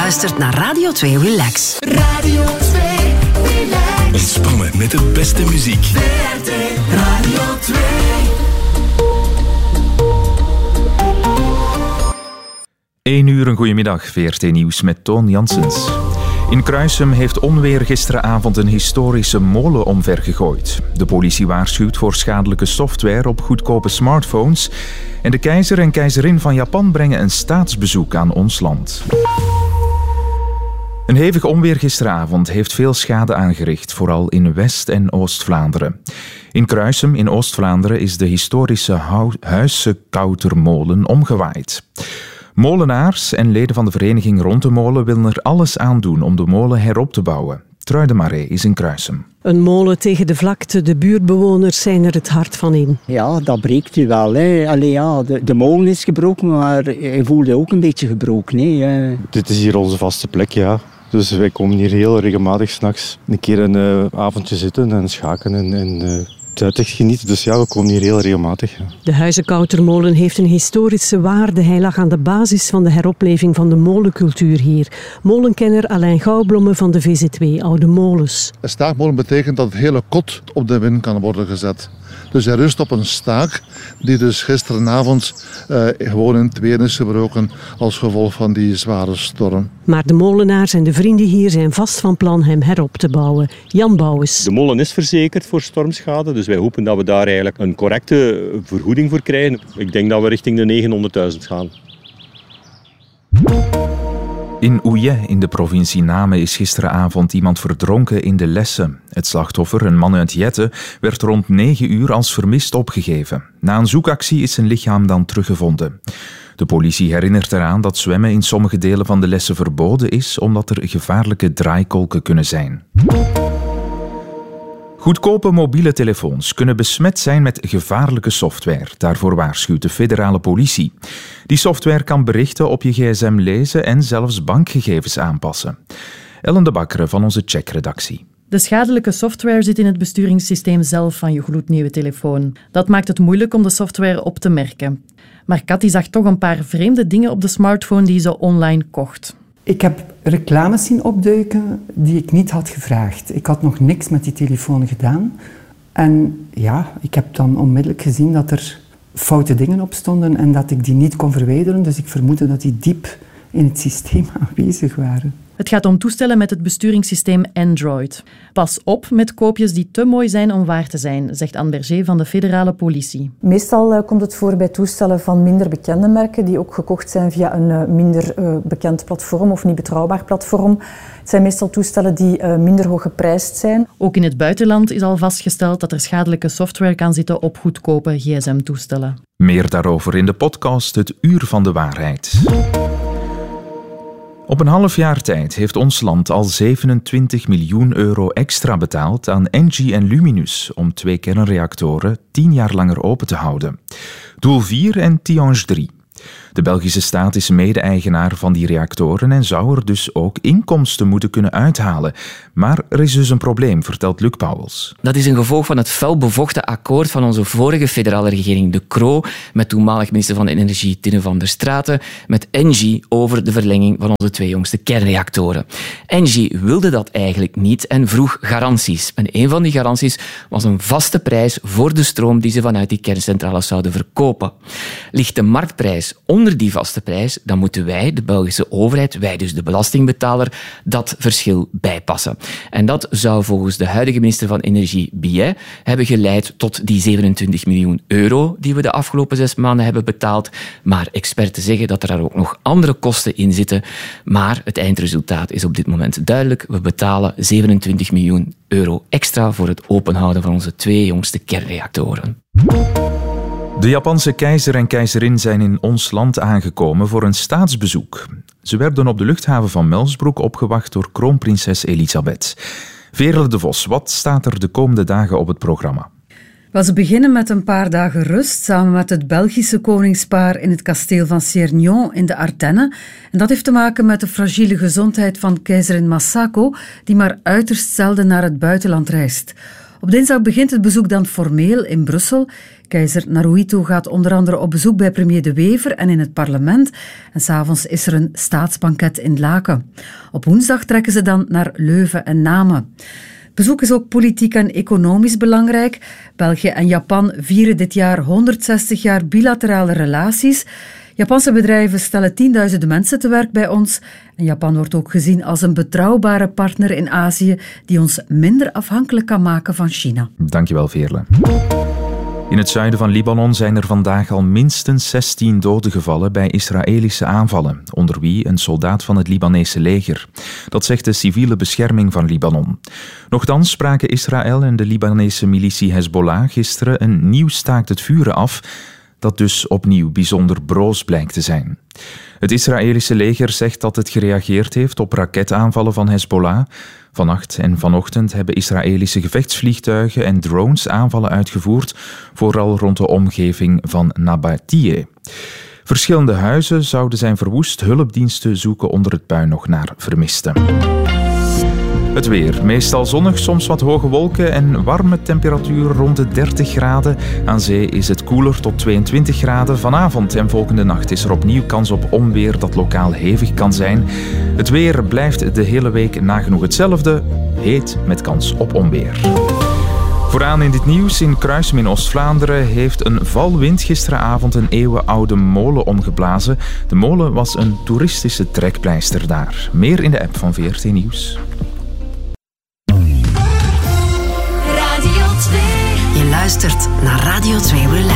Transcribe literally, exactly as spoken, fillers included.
luistert naar Radio twee Relax. Radio twee Relax. Ontspannen met de beste muziek. V R T Radio twee. één uur, een goedemiddag. V R T Nieuws met Toon Janssens. In Kruisum heeft onweer gisteravond een historische molen omvergegooid. De politie waarschuwt voor schadelijke software op goedkope smartphones. En de keizer en keizerin van Japan brengen een staatsbezoek aan ons land. Een hevig onweer gisteravond heeft veel schade aangericht, vooral in West- en Oost-Vlaanderen. In Kruisum in Oost-Vlaanderen is de historische Huisse Koutermolen omgewaaid. Molenaars en leden van de vereniging rond de molen willen er alles aan doen om de molen herop te bouwen. Truide Marais is in Kruisum. Een molen tegen de vlakte, de buurtbewoners zijn er het hart van in. Ja, dat breekt u wel. Hè. Allee, ja, de, de molen is gebroken, maar hij voelde ook een beetje gebroken. Hè. Dit is hier onze vaste plek, ja. Dus wij komen hier heel regelmatig 's nachts een keer een uh, avondje zitten en schaken en, en uh, het uitzicht genieten. Dus ja, we komen hier heel regelmatig. Ja. De Huisse Koutermolen heeft een historische waarde. Hij lag aan de basis van de heropleving van de molencultuur hier. Molenkenner Alain Gouwblomme van de V Z W Oude Molens. Een staakmolen betekent dat het hele kot op de wind kan worden gezet. Dus hij rust op een staak die dus gisteravond uh, gewoon in tweeën is gebroken als gevolg van die zware storm. Maar de molenaars en de vrienden hier zijn vast van plan hem herop te bouwen. Jan Bouwens. De molen is verzekerd voor stormschade, dus wij hopen dat we daar eigenlijk een correcte vergoeding voor krijgen. Ik denk dat we richting de negenhonderdduizend gaan. In Ouillet in de provincie Namen is gisteravond iemand verdronken in de Lesse. Het slachtoffer, een man uit Jette, werd rond negen uur als vermist opgegeven. Na een zoekactie is zijn lichaam dan teruggevonden. De politie herinnert eraan dat zwemmen in sommige delen van de Lesse verboden is, omdat er gevaarlijke draaikolken kunnen zijn. Goedkope mobiele telefoons kunnen besmet zijn met gevaarlijke software. Daarvoor waarschuwt de federale politie. Die software kan berichten op je gsm lezen en zelfs bankgegevens aanpassen. Ellen de Bakkere van onze Check-redactie. De schadelijke software zit in het besturingssysteem zelf van je gloednieuwe telefoon. Dat maakt het moeilijk om de software op te merken. Maar Cathy zag toch een paar vreemde dingen op de smartphone die ze online kocht. Ik heb reclames zien opduiken die ik niet had gevraagd. Ik had nog niks met die telefoon gedaan. En ja, ik heb dan onmiddellijk gezien dat er foute dingen op stonden en dat ik die niet kon verwijderen. Dus ik vermoedde dat die diep in het systeem aanwezig waren. Het gaat om toestellen met het besturingssysteem Android. Pas op met koopjes die te mooi zijn om waar te zijn, zegt Anne Berger van de federale politie. Meestal uh, komt het voor bij toestellen van minder bekende merken die ook gekocht zijn via een uh, minder uh, bekend platform of niet betrouwbaar platform. Het zijn meestal toestellen die uh, minder hoog geprijsd zijn. Ook in het buitenland is al vastgesteld dat er schadelijke software kan zitten op goedkope gsm-toestellen. Meer daarover in de podcast Het Uur van de Waarheid. Op een half jaar tijd heeft ons land al zevenentwintig miljoen euro extra betaald aan Engie en Luminus om twee kernreactoren tien jaar langer open te houden. Doel vier en Tihange drie. De Belgische staat is mede-eigenaar van die reactoren en zou er dus ook inkomsten moeten kunnen uithalen. Maar er is dus een probleem, vertelt Luc Pauwels. Dat is een gevolg van het fel bevochten akkoord van onze vorige federale regering, De Croo, met toenmalig minister van Energie Tinne van der Straten, met Engie over de verlenging van onze twee jongste kernreactoren. Engie wilde dat eigenlijk niet en vroeg garanties. En een van die garanties was een vaste prijs voor de stroom die ze vanuit die kerncentrales zouden verkopen. Ligt de marktprijs onder die vaste prijs, dan moeten wij, de Belgische overheid, wij dus de belastingbetaler, dat verschil bijpassen. En dat zou volgens de huidige minister van Energie, Billet, hebben geleid tot die zevenentwintig miljoen euro die we de afgelopen zes maanden hebben betaald. Maar experten zeggen dat er daar ook nog andere kosten in zitten. Maar het eindresultaat is op dit moment duidelijk. We betalen zevenentwintig miljoen euro extra voor het openhouden van onze twee jongste kernreactoren. De Japanse keizer en keizerin zijn in ons land aangekomen voor een staatsbezoek. Ze werden op de luchthaven van Melsbroek opgewacht door kroonprinses Elisabeth. Veerle de Vos, wat staat er de komende dagen op het programma? Wel, ze beginnen met een paar dagen rust samen met het Belgische koningspaar in het kasteel van Ciernion in de Ardennen. En dat heeft te maken met de fragiele gezondheid van keizerin Masako, die maar uiterst zelden naar het buitenland reist. Op dinsdag begint het bezoek dan formeel in Brussel. Keizer Naruhito gaat onder andere op bezoek bij premier De Wever en in het parlement. En 's avonds is er een staatsbanket in Laken. Op woensdag trekken ze dan naar Leuven en Namen. Bezoek is ook politiek en economisch belangrijk. België en Japan vieren dit jaar honderdzestig jaar bilaterale relaties. Japanse bedrijven stellen tienduizenden mensen te werk bij ons. En Japan wordt ook gezien als een betrouwbare partner in Azië die ons minder afhankelijk kan maken van China. Dankjewel, Veerle. In het zuiden van Libanon zijn er vandaag al minstens zestien doden gevallen bij Israëlische aanvallen, onder wie een soldaat van het Libanese leger. Dat zegt de civiele bescherming van Libanon. Nochtans spraken Israël en de Libanese militie Hezbollah gisteren een nieuw staakt het vuren af, dat dus opnieuw bijzonder broos blijkt te zijn. Het Israëlische leger zegt dat het gereageerd heeft op raketaanvallen van Hezbollah. Vannacht en vanochtend hebben Israëlische gevechtsvliegtuigen en drones aanvallen uitgevoerd, vooral rond de omgeving van Nabatie. Verschillende huizen zouden zijn verwoest. Hulpdiensten zoeken onder het puin nog naar vermisten. Het weer. Meestal zonnig, soms wat hoge wolken en warme temperatuur rond de dertig graden. Aan zee is het koeler tot tweeëntwintig graden. Vanavond en volgende nacht is er opnieuw kans op onweer dat lokaal hevig kan zijn. Het weer blijft de hele week nagenoeg hetzelfde. Heet met kans op onweer. Vooraan in dit nieuws, in Kruisum in Oost-Vlaanderen heeft een valwind gisteravond een eeuwenoude molen omgeblazen. De molen was een toeristische trekpleister daar. Meer in de app van V R T Nieuws. Je luistert naar Radio twee Relax.